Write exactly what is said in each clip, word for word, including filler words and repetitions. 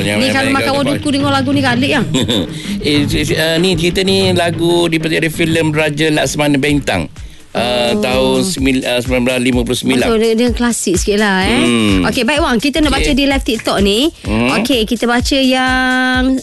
Ni kalau makan waduku dengar lagu ni kalik yang. eh, uh, ni cerita ni lagu dipetik dari filem Raja Laksmana Bentang. Uh, oh. Tahun uh, sembilan belas lima puluh sembilan. Betul, dia, dia klasik sikit lah eh. Hmm. Okey, baik Wang, kita nak okay. baca di live TikTok ni. Hmm. Okey, kita baca yang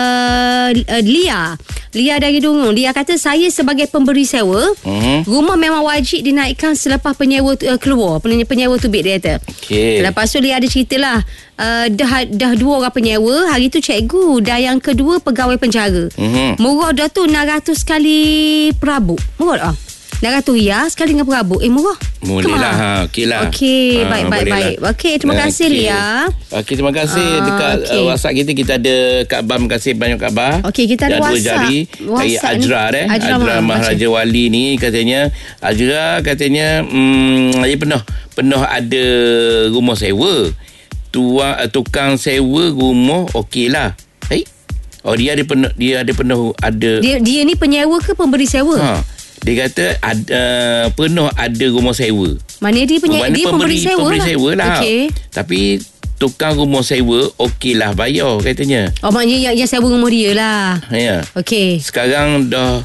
uh, uh, Lia. Lia dari Dungung. Lia kata, saya sebagai pemberi sewa, hmm. rumah memang wajib dinaikkan selepas penyewa uh, keluar. Penyewa tubik dia kata. Okey. Lepas tu Lia ada cerita lah. Uh, dah, dah dua orang penyewa. Hari tu cikgu. Dan yang kedua pegawai penjara. Hmm. Murah dah tu enam ratus kali perabot. Murah tak? enam ratus riyal sekali dengan perabot. Eh, murah. Boleh lah. Ha, okey lah. Okey, ha, baik, baik, baik. Lah. Okey, terima kasih, okay. Lia. Okey, terima kasih. Ah, dekat okay. uh, WhatsApp kita, kita ada Kak Bar. Terima kasih banyak Kak Bar. Okey, kita ada WhatsApp. Jari. Dari Ajra, eh. Ajra, Ajra Maharaja Wali ni katanya, Ajra katanya, hmm, dia penuh, penuh ada rumah sewa. Tuang, uh, tukang sewa rumah, okey lah. Hey? Oh, dia ada penuh, dia ada penuh, ada. Dia, dia ni penyewa ke pemberi sewa? Ha. Dia kata ada, uh, penuh ada rumah sewa. Mana dia punya Mana dia pemberi, pemberi sewa pemberi lah. sewa lah. Okay. Tapi tukang rumah sewa okey lah bayar katanya. Oh, maknanya yang, yang sewa rumah dia lah. Ya. Okey. Sekarang dah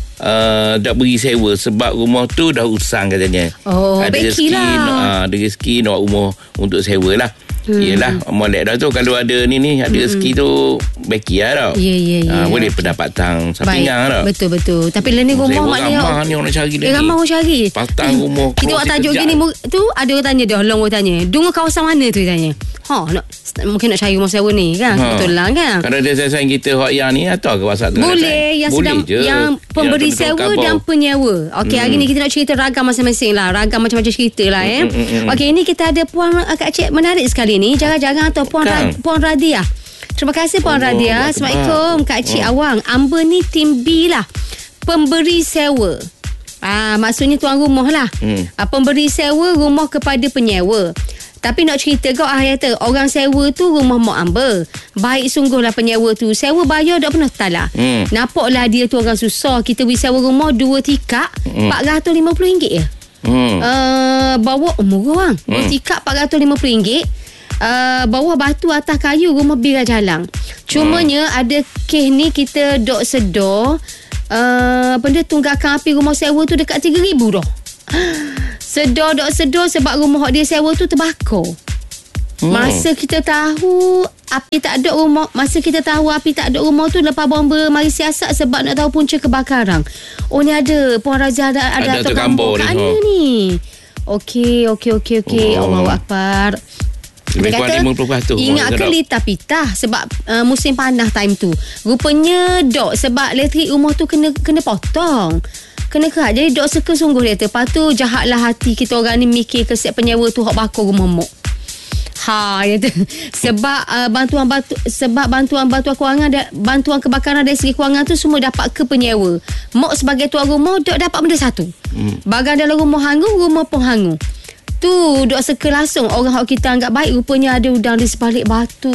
uh, dah beri sewa sebab rumah tu dah usang katanya. Oh, ada rezeki lah. Nak, uh, ada rezeki nak rumah untuk sewa lah. Hmm. Yelah, molek dah tu. Kalau ada ni ni ada hmm. rezeki tu beki lah tau. Ya, ya, ya. Uh, boleh pendapatan sampingan tau. Betul, betul. Tapi lah ni rumah maknanya ramah ni orang nak cari eh, ramah orang cari. Patang hmm. rumah. Kita buat tajuk gini tu, ada orang tanya dah, long orang tanya. Dungu kawasan mana tu dia tanya. Ha, nak, mungkin nak cari rumah sewa ni kan. Ha. Betul lah kan. Kalau dia sayang kita hak yang ni atau ke WhatsApp tengah boleh yang boleh sedang je. Yang pemberi yang sewa dan penyewa. Okey, hmm. hari ni kita nak cerita ragam masing-masing lah. Ragam macam-macam cerita lah eh. Hmm, hmm, hmm. Okey, ini kita ada Puan Kak Cik menarik sekali ni. Jarang-jarang atau Puan Ra- Puan Radia. Terima kasih Puan oh, Radia. Assalamualaikum Kak Cik oh. Awang. Amber ni tim B lah. Pemberi sewa. Ah, maksudnya tuan rumah lah. Hmm. Ah, pemberi sewa rumah kepada penyewa. Tapi nak cerita kau ah kata orang sewa tu rumah Mak Amber. Baik sungguhlah penyewa tu. Sewa bayar tak pernah talah. Hmm. Nampaklah dia tu orang susah. Kita beri sewa rumah dua tikap hmm. empat ratus lima puluh ringgit je. Hmm. Uh, bawa oh, murah bang. Dua hmm. tikap empat ratus lima puluh ringgit. Uh, bawah batu atas kayu rumah bira jalang. Cumanya hmm. ada kes ni kita dok sedar uh, benda tunggakan api rumah sewa tu dekat tiga ribu dah. Sedar dok sedar sebab rumah dia sewa tu terbakar. Hmm. Masa kita tahu api tak ada rumah, masa kita tahu api tak ada rumah tu lepas bomba mari siasat sebab nak tahu punca kebakaran. Oh ni ada Puan Razia ada ada Atok Kambur kat mana ni? Okey okey okey okey. Oh. Allahu Akbar. Dia kata ingat ke lita pitah sebab uh, musim panas time tu. Rupanya dok sebab elektrik rumah tu kena kena potong. Kena kerat. Jadi dok seka sungguh dia kata. Lepas tu jahatlah hati kita orang ni mikir kesek penyewa tu hak bakar rumah mok. Ha, dia kata sebab uh, bantuan batu sebab bantuan bantuan kewangan da, bantuan kebakaran dari segi kewangan tu semua dapat ke penyewa. Mok sebagai tuan rumah dok dapat benda satu. Hmm. Bagan dalam rumah hangu, rumah pun hangu. Tu duk seka langsung orang hak kita anggap baik rupanya ada udang di sebalik batu.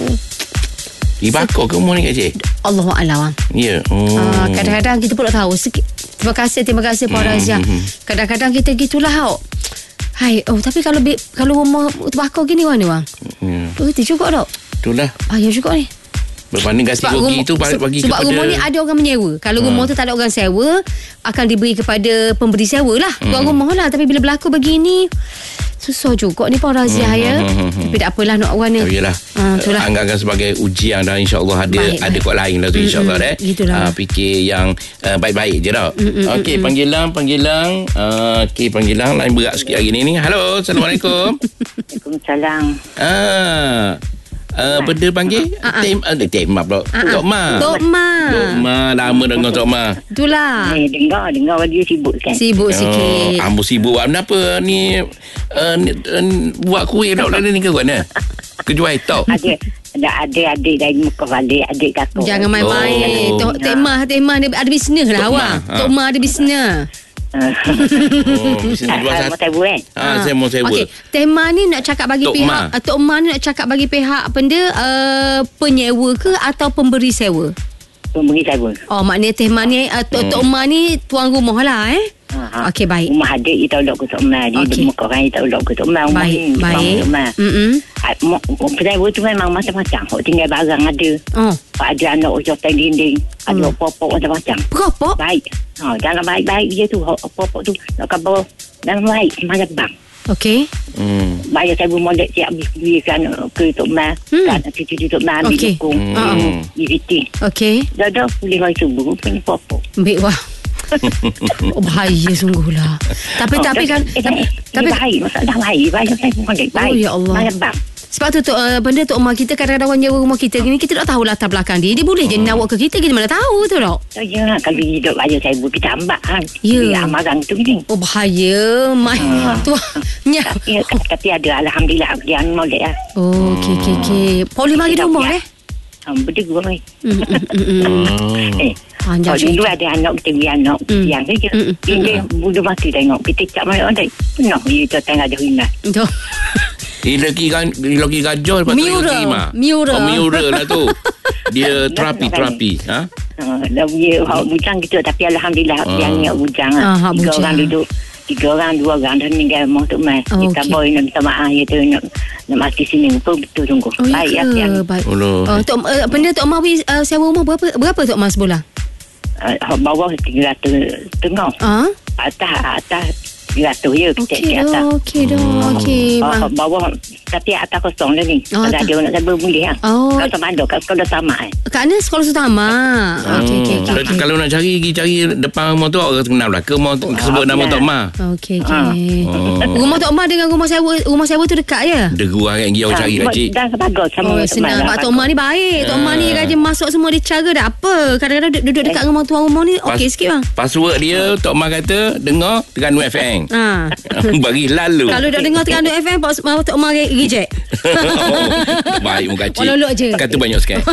Dibakar ke rumah ni Kak Cik? Allahuakbar. Ya. Yeah. Oh. Uh, kadang-kadang kita pun tak tahu. Sikit. Terima kasih, terima kasih Puan mm-hmm. Razia. Kadang-kadang kita gitulah hak. Hai, oh tapi kalau kalau rumah terbakar gini mana bang? Ya. Yeah. Itu juga tak? Itulah. Ah, ya juga ni. Berbanding ganti rugi tu bagi sebab kepada sebab rumah ni ada orang menyewa. Kalau hmm. rumah tu tak ada orang sewa akan diberi kepada pemberi sewa lah. Tuan hmm. rumah lah. Tapi bila berlaku begini susah juga ni Puan Razia hmm. ya. Hmm. Tapi tak apalah nak orang ni. Yalah. Ha, anggapkan sebagai ujian dah insya-Allah ada baik, ada kot lain lah tu insya-Allah hmm. eh. Gitulah. Ha, fikir yang uh, baik-baik je dah. Hmm. Okey, hmm. panggilan panggilan uh, okey panggilan lain berat sikit hari ni ni. Halo, Assalamualaikum. Waalaikumsalam. Ah. Uh, benda panggil uh-uh. Tem uh, Tem Ma pula uh-uh. Tok Ma Tok Ma Tok Ma lama dengar Tok Ma. Itulah eh, dengar dengar dia sibuk kan. Sibuk sikit. Oh, ambo sibuk kenapa ni, uh, ni uh, buat kuih dak lain ni ke kan? Kejual tok. Ada ada ada adik dari muka balik adik kakak. Jangan main-main. Tok Tok Ma Tok Ma ada bisnes lah awak. Tok Ma ada bisnes. Oh, bisnes dua satu. Sewa kan? Ah, saya mau sewa. Okey, tema ni nak cakap bagi Tok pihak Ma. Tok Ma ni nak cakap bagi pihak benda uh, penyewa ke atau pemberi sewa? Pemberi sewa. Oh, maknanya tema ni uh, Tok Tok Ma ni tuan rumah lah eh. Ha, Ha. Okey, baik. Rumah adik kita ulok ke Tok Mal. Dia Okey. muka orang kita ulok ke Tok Mal. Rumah Baik, ni baik. Tok Mal. Mm-mm. Sewa tu memang macam-macam. Hok tinggal barang ada. Oh, Pak ada anak ucap tan dinding. Ada Hmm. popok macam-macam. berapa? Baik. Ha, dalam baik-baik dia tu. Hok popok tu nak kabar dalam baik macam bang. Okey. Hmm. Bayar saya molek siap habis duit ke anak ke Tok Mal. Hmm. Kan cucu Tok Mal ambil Okey. dukung. Hmm. E V T. Okey. Dah dah boleh hari subuh punya popok. Baik, wah. Oh, bahaya sungguhlah. Tapi Oh, tapi dah- kan eh, tapi, tapi tapi baik masalah baik bayar saya pun baik. Oh, ya Allah. Bayar bang. sebab tu Tok, uh, benda Tok Mak kita kadang-kadang orang nyewa rumah kita ni, kita tak tahu latar belakang dia. Dia boleh je nawak ke kita, kita mana tahu tu Tok. Oh, ya lah, kalau hidup bayar saya pun kita ambak kan. Ya. Dia amaran tu ni. Oh, bahaya. Mai tu. Nya. Ya, tapi ada Alhamdulillah dia molek lah. Oh, okey okey okey. Boleh mari Kita rumah biar. eh. Um, berdua ni. Hmm, hmm, hmm, hmm. Eh, Panjang kalau dulu cerita. ada anak kita beri anak Hmm. yang saja. Hmm, hmm, Dia dia budu mati tengok. Kita cak mana orang penuh dia tengah ada hina. Tu. Dia lelaki kan lelaki gajah lepas tu Miura. lelaki mah. Miura. Oh, Miura lah tu. Dia terapi Nak- nak terapi. Ha? Uh, dah dia hak bujang gitu tapi Alhamdulillah Ah. yang ni hak bujang Ah, lah. hak Tiga bujang. orang duduk. Tiga orang, dua orang dah meninggal mau tu mai. Oh, Kita okey. boy nak minta maaf ya tu nak nak mati sini pun betul sungguh. Oh, Baik ya ya yang ke? Baik. Allah. Oh, Tok, uh, benda Tok Mak uh, sewa rumah berapa berapa Tok Mak sebulan? uh, hak bawah tiga ratus tengah. Ah? Atas atas tiga ratus ya kita Okey okay, atas. dah, okey dah. Okey. Oh, Ma- bawah tapi atas kosong dah ni. Oh, Kalau atas. ada orang nak sabar boleh kan. Oh. Kalau sama ada kalau dah sama eh. Kat mana sekolah utama? Okey okey Kalau, okey. kalau nak cari pergi cari depan rumah tu orang kenal lah. Ke mau sebut nama Tok Ma. Okey Ah. okey. Oh. Rumah Tok Mak dengan rumah sewa rumah sewa tu dekat je? Degu orang yang dia cari lah cik. Dah sebagus sama Oh, senang. Pak Tok Mak ni baik. Tok Mak ni Ah. rajin masuk semua dia cara dah apa. Kadang-kadang duduk, duduk dekat rumah tuan rumah ni okey sikit bang. Password dia Tok Ma kata dengar Terengganu F M. Ha. Bagi lalu. Kalau dah dengar Terengganu F M, Pak Tok Mak reject. Oh, baik muka cik. Walolok je. Kata banyak sekali.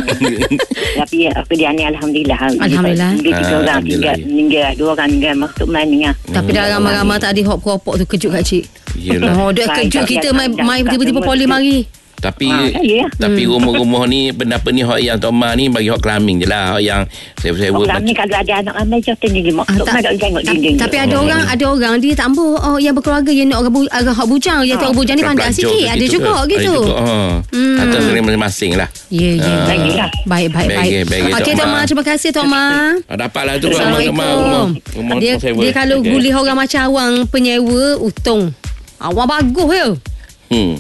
Tapi apa dia ni Alhamdulillah. Alhamdulillah. Dia tiga Ah, orang Alhamdulillah. tinggal meninggal. Dua orang tinggal masuk mana. Tapi dah ramai-ramai tak ada hop keropok tu kejut kat cik. Yelah. Oh, dia Baik, kejut tak kita payah mai tak- mai tak tiba-tiba semua poli tu. mari. Tapi Ah, ya. tapi rumah-rumah ni benda apa ni hak yang Tok Ma ni bagi hak kelamin je lah. Hak yang sewa-sewa Orang ni kalau ada anak ramai je tengok dia Ah, masuk tak- mana tengok ta- dinding. Tapi ada orang ada orang dia tak ambil oh, yang berkeluarga yang nak orang bu- agak hak bujang, yang tak orang bujang ni pandai Pelajar sikit. ke Ada gitu juga ke? gitu. Ada juga. Ha. Hmm. Kata sering masing-masing lah. Ya ya. Ah. Lagilah. Baik baik Baik, baik. baik, Okey Tok Tok Ma. Ma, terima kasih Tok Ma. Ah, dapatlah tu rumah rumah rumah Assalamualaikum. rumah Dia sewa. dia kalau Okey. gulih orang macam awang penyewa untung. Awang bagus ya. Hmm.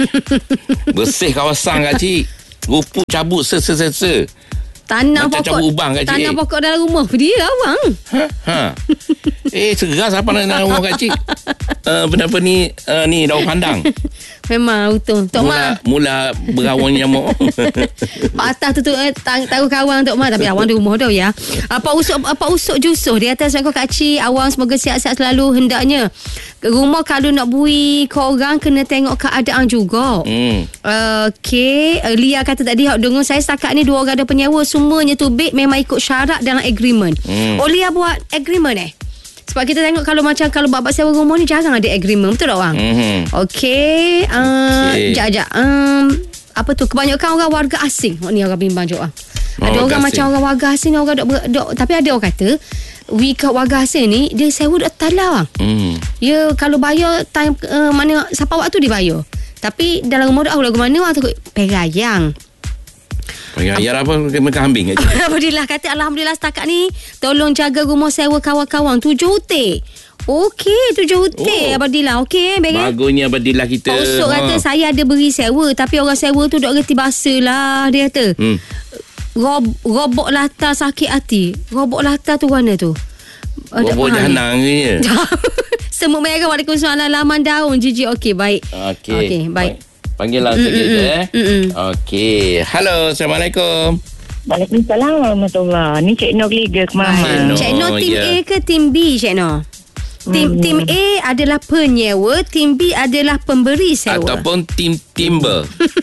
Bersih kawasan kak cik. Rupuk cabut se-se-se-se. Tanam Macam pokok. cabut ubang kat cik. Tanam pokok dalam rumah dia awang. Ha? Ha. Eh, segeras apa nak nak rumah kak cik? Uh, benda apa ni? Uh, ni daun pandang. Memang untung. Tok Ma. Mula, mula berawang nyamuk. Pak atas tu tu eh, tang- taruh kawang Tok Ma, tapi awang di rumah dah ya. Apa usuk apa usuk jusuh di atas kau kak cik, awang semoga sihat-sihat selalu hendaknya. Rumah kalau nak bui kau orang kena tengok keadaan juga. Hmm. Okey, uh, Lia kata tadi hak dengar saya setakat ni dua orang ada penyewa semuanya tu baik memang ikut syarat dalam agreement. Hmm. Oh Lia buat agreement eh? Sebab kita tengok kalau macam kalau bab sewa rumah ni jarang ada agreement, betul tak orang? Hmm. Okey, uh, Okey. jap-jap. Um, apa tu kebanyakan orang warga asing. Oh ni orang bimbang juga. Oh, Ada warga orang macam asing. orang warga asing, orang dok, ber- dok tapi ada orang kata we kat warga asing ni dia sewa dok talau bang. Hmm. Ya kalau bayar time uh, mana siapa waktu dia bayar. Tapi dalam rumah dah lagu mana orang takut perayang. Pengayar apa kena kambing kat cik. Alhamdulillah kata Alhamdulillah setakat ni tolong jaga rumah sewa kawan-kawan tujuh utik. Okey tujuh utik Oh. Abadilah. Okey baik kan? Bagusnya badilah kita. Pak Usuk kata saya ada beri sewa tapi orang sewa tu dok reti bahasa lah dia kata. Hmm. Rob, robok latar sakit hati. Robok latar tu mana tu? Oh, tak Bobok faham ni. jahanam ni. Semut merah Waalaikumsalam laman daun Jiji okey baik. Okey. Okey baik. Panggil lah sikit je eh. Mm-mm. Okey. Halo, Assalamualaikum. Waalaikumsalam warahmatullahi. Ni Cik Noh Liga ke Cik Mama. Noh. Cik Noh tim ya. A ke tim B Cik Noh? Tim Hmm. tim A adalah penyewa, tim B adalah pemberi sewa. Ataupun tim timber.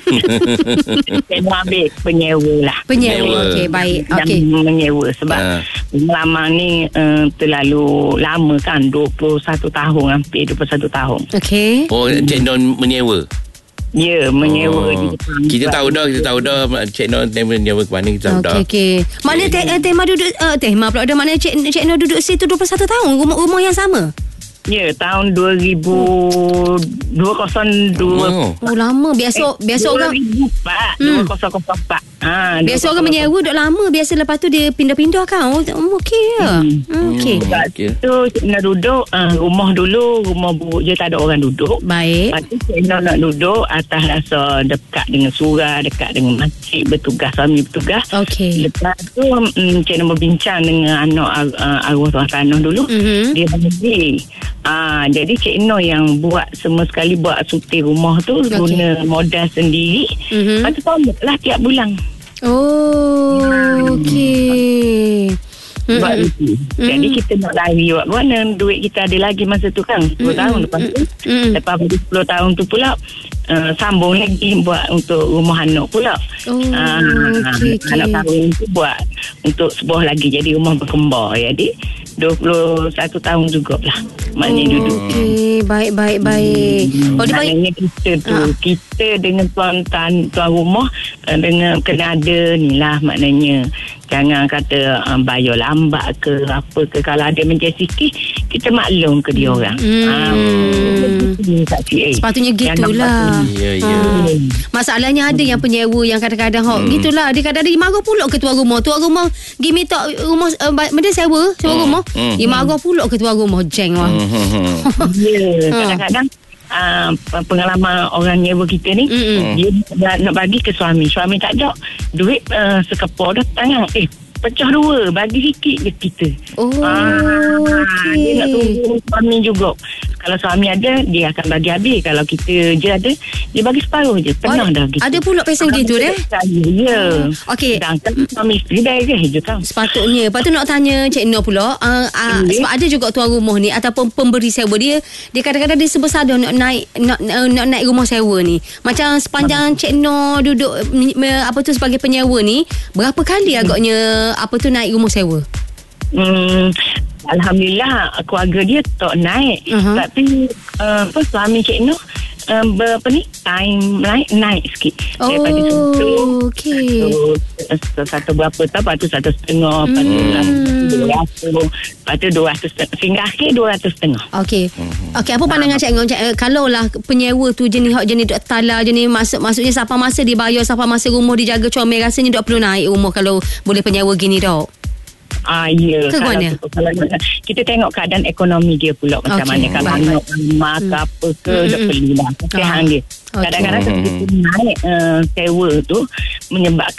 Cik Noh ambil penyewa lah. Penyewa. Penyewa. Okey baik. Yang Okey. menyewa sebab Ha. lama ni uh, terlalu lama kan dua puluh satu tahun hampir dua puluh satu tahun. Okey. Oh, Cik Noh menyewa. Ya, menyewa Oh. di depan. Kita tahu dah, kita tahu dah Cik Noh menyewa ke mana, kita tahu dah. Okey okey. Mana te, uh, tema duduk uh, tema pula ada mana Cik Cik Noh duduk situ dua puluh satu tahun rumah rumah yang sama. Ya, tahun dua ribu dua kosong dua. Oh, Oh lama. Biasa eh, biasa orang dua ribu empat. Hmm. dua ribu empat. Ha, biasa orang menyewa duk lama. Biasa lepas tu dia pindah-pindah kan. Oh, okey ya. Hmm. Hmm. Okey. Sebab okey. tu Cik Noh duduk uh, rumah dulu, rumah buruk je, tak ada orang duduk. Baik. Lepas tu Cik Noh nak duduk atas rasa dekat dengan surau, dekat dengan masjid, bertugas, suami bertugas. Okey. Lepas tu um, Cik Noh berbincang dengan anak uh, arwah tuan tanah dulu. Mhm. Dia bagi. Ah, jadi Cik Noh yang buat semua sekali buat suti rumah tu, Okey. guna modal sendiri. Mhm. Lepas tu tolak lah tiap bulan. Oh, okey. Buat Mm-mm. itu. Jadi kita nak lari buat mana, duit kita ada lagi masa tu kan, sepuluh tahun lepas tu. Mm-mm. Lepas pada sepuluh tahun tu pula uh, sambung lagi buat untuk rumah anak pula. Oh, Ah, okey, okey. anak kahwin tu buat untuk sebuah lagi, jadi rumah berkembar. Jadi dua puluh satu tahun jugalah maknanya Oh, duduk. okey, baik baik baik. Oh, dia baik. Maknanya kita tu Ha. kita dengan tuan tan, tuan rumah uh, dengan kena ada ni lah, maknanya jangan kata um, bayar lambat ke apa ke. Kalau ada macam sikit kita maklum ke dia orang. Hmm. Ha, Sepatutnya gitulah. ya ya. Ha. Masalahnya ada yang penyewa yang kadang-kadang hok Hmm. gitulah, dia kadang-kadang dia marah pula ke tuan rumah. Tuan rumah pergi minta rumah uh, benda sewa, sewa Hmm. rumah. Hmm. Dia marah pula ke tuan rumah, jeng wah. Hmm, hmm, hmm. Ya, kadang-kadang uh, pengalaman orang nyewa kita ni, Mm-mm. dia nak, nak bagi ke suami. Suami tak ada duit, uh, sekepor datang. Eh, pecah dua, bagi sikit je kita. Oh, Ah, okey. dia nak tunggu suami juga. Kalau suami ada, dia akan bagi habis. Kalau kita je ada, dia bagi separuh je. Pernah Oh, dah gitu. ada pula pesen gitu deh. Ya. Okey. Sedangkan suami isteri beres je kan. Sepatutnya. Lepas tu nak tanya Cik Noh pula, uh, uh, Boleh. sebab ada juga tuan rumah ni ataupun pemberi sewa dia, dia kadang-kadang dia sebesar nak naik nak, uh, nak naik rumah sewa ni. Macam sepanjang Cik Noh duduk me, me, apa tu sebagai penyewa ni, berapa kali agaknya apa tu naik rumah sewa? Hmm, Alhamdulillah keluarga dia tak naik. Uh-huh. Tapi uh, apa, suami Cik Noh uh, ber, apa ni time naik naik sikit daripada situ. Oh, okey. Satu, satu berapa tahu, lepas tu satu setengah, lepas tu Hmm. dua ratus, lepas tu dua ratus setengah, sehingga akhir dua ratus setengah. Okey. Okey, apa pandangan Cik Ngong? Cik, kalau lah penyewa tu jenis hak jenis duk tala jenis masuk maksudnya siapa masa dibayar, siapa masa rumah dijaga comel, rasanya duk perlu naik rumah kalau boleh penyewa gini dok. Ah, ya. Ke Kalau, mana? kalau kita tengok keadaan ekonomi dia pula macam Okey, mana. Kalau baik, anak rumah ke apa ke, Hmm, dah hmm. perlulah kesehan dia. Okey. Kadang-kadang Hmm. kita naik uh, sewa tu menyebabkan